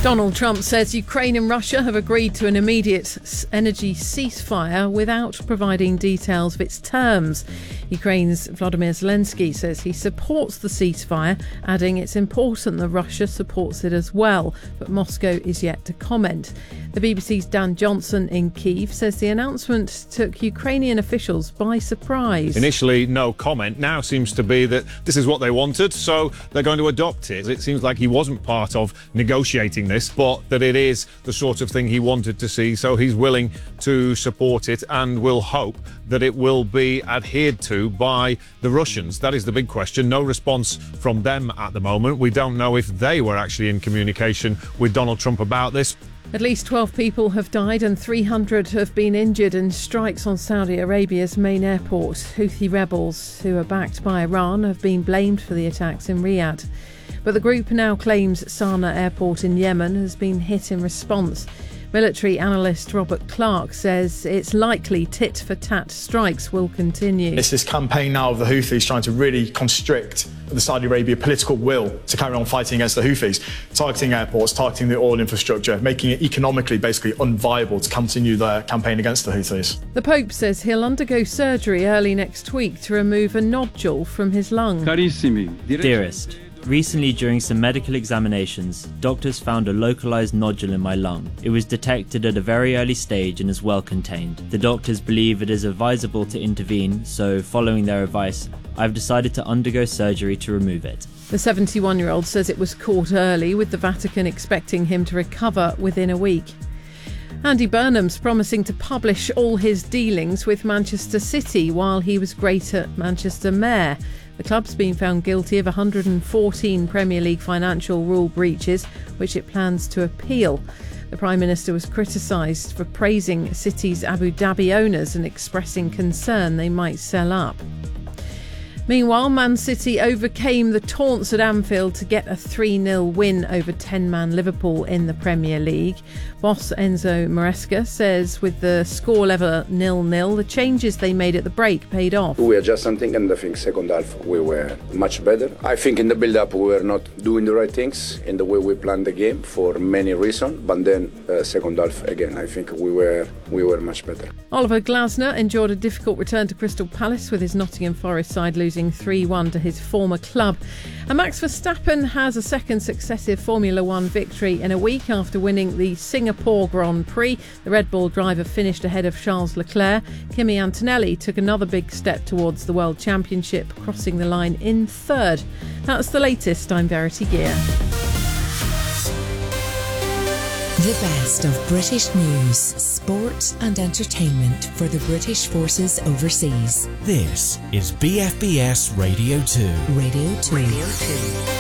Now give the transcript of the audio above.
Donald Trump says Ukraine and Russia have agreed to an immediate energy ceasefire without providing details of its terms. Ukraine's Volodymyr Zelensky says he supports the ceasefire, adding it's important that Russia supports it as well, but Moscow is yet to comment. The BBC's Dan Johnson in Kyiv says the announcement took Ukrainian officials by surprise. Initially, no comment. Now seems to be that this is what they wanted, so they're going to adopt it. It seems like he wasn't part of negotiating this, but that it is the sort of thing he wanted to see, so he's willing to support it and will hope that it will be adhered to by the Russians. That is the big question. No response from them at the moment. We don't know if they were actually in communication with Donald Trump about this. At least 12 people have died and 300 have been injured in strikes on Saudi Arabia's main airport. Houthi rebels, who are backed by Iran, have been blamed for the attacks in Riyadh. But the group now claims Sana'a airport in Yemen has been hit in response. Military analyst Robert Clark says it's likely tit-for-tat strikes will continue. It's this campaign now of the Houthis trying to really constrict the Saudi Arabia political will to carry on fighting against the Houthis, targeting airports, targeting the oil infrastructure, making it economically basically unviable to continue their campaign against the Houthis. The Pope says he'll undergo surgery early next week to remove a nodule from his lung. Dearest, recently during some medical examinations, doctors found a localised nodule in my lung. It was detected at a very early stage and is well contained. The doctors believe it is advisable to intervene, so following their advice, I've decided to undergo surgery to remove it. The 71-year-old says it was caught early, with the Vatican expecting him to recover within a week. Andy Burnham's promising to publish all his dealings with Manchester City while he was Greater Manchester Mayor. The club's been found guilty of 114 Premier League financial rule breaches, which it plans to appeal. The Prime Minister was criticised for praising City's Abu Dhabi owners and expressing concern they might sell up. Meanwhile, Man City overcame the taunts at Anfield to get a 3-0 win over 10-man Liverpool in the Premier League. Boss Enzo Maresca says with the score level 0-0, the changes they made at the break paid off. We adjusted something, and I think second half we were much better. I think in the build-up we were not doing the right things in the way we planned the game for many reasons, but then second half again I think we were much better. Oliver Glasner endured a difficult return to Crystal Palace with his Nottingham Forest side losing 3-1 to his former club. And Max Verstappen has a second successive Formula One victory in a week after winning the Singapore Grand Prix. The Red Bull driver finished ahead of Charles Leclerc. Kimi Antonelli took another big step towards the World Championship, crossing the line in third. That's the latest. I'm Verity Gear. The best of British news, sport and entertainment for the British forces overseas. This is BFBS Radio 2. Radio 2.